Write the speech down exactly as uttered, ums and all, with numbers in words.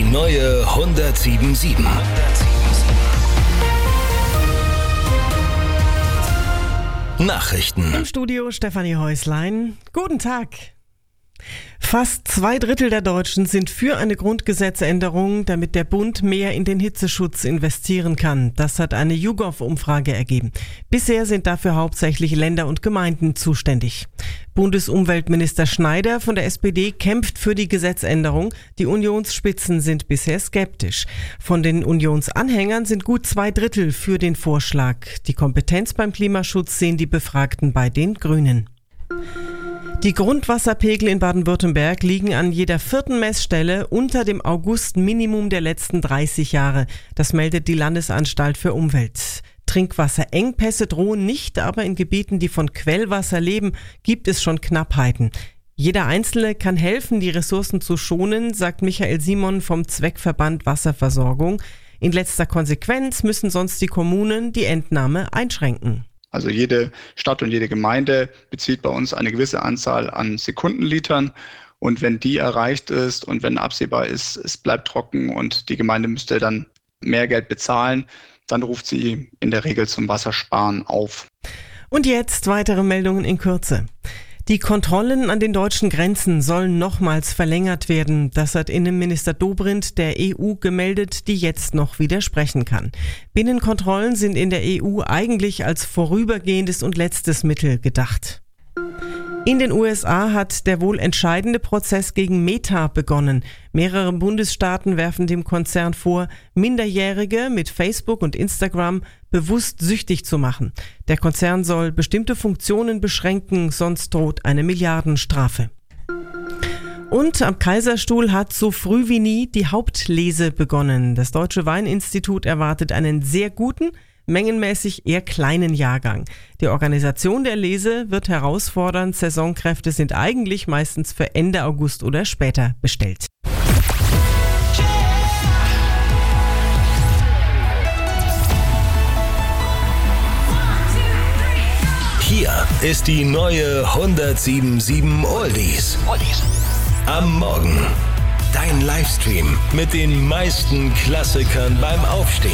neue hundertsieben Komma sieben. Nachrichten. Im Studio Stefanie Häuslein. Guten Tag. Fast zwei Drittel der Deutschen sind für eine Grundgesetzänderung, damit der Bund mehr in den Hitzeschutz investieren kann. Das hat eine YouGov-Umfrage ergeben. Bisher sind dafür hauptsächlich Länder und Gemeinden zuständig. Bundesumweltminister Schneider von der S P D kämpft für die Gesetzänderung. Die Unionsspitzen sind bisher skeptisch. Von den Unionsanhängern sind gut zwei Drittel für den Vorschlag. Die Kompetenz beim Klimaschutz sehen die Befragten bei den Grünen. Die Grundwasserpegel in Baden-Württemberg liegen an jeder vierten Messstelle unter dem August-Minimum der letzten dreißig Jahre. Das meldet die Landesanstalt für Umwelt. Trinkwasserengpässe drohen nicht, aber in Gebieten, die von Quellwasser leben, gibt es schon Knappheiten. Jeder Einzelne kann helfen, die Ressourcen zu schonen, sagt Michael Simon vom Zweckverband Wasserversorgung. In letzter Konsequenz müssen sonst die Kommunen die Entnahme einschränken. Also jede Stadt und jede Gemeinde bezieht bei uns eine gewisse Anzahl an Sekundenlitern. Und wenn die erreicht ist und wenn absehbar ist, es bleibt trocken und die Gemeinde müsste dann mehr Geld bezahlen, dann ruft sie in der Regel zum Wassersparen auf. Und jetzt weitere Meldungen in Kürze. Die Kontrollen an den deutschen Grenzen sollen nochmals verlängert werden. Das hat Innenminister Dobrindt der E U gemeldet, die jetzt noch widersprechen kann. Binnenkontrollen sind in der E U eigentlich als vorübergehendes und letztes Mittel gedacht. In den U S A hat der wohl entscheidende Prozess gegen Meta begonnen. Mehrere Bundesstaaten werfen dem Konzern vor, Minderjährige mit Facebook und Instagram bewusst süchtig zu machen. Der Konzern soll bestimmte Funktionen beschränken, sonst droht eine Milliardenstrafe. Und am Kaiserstuhl hat so früh wie nie die Hauptlese begonnen. Das Deutsche Weininstitut erwartet einen sehr guten, mengenmäßig eher kleinen Jahrgang. Die Organisation der Lese wird herausfordern. Saisonkräfte sind eigentlich meistens für Ende August oder später bestellt. Hier ist die neue hundertsieben Komma sieben Oldies. Am Morgen. Dein Livestream mit den meisten Klassikern beim Aufstehen.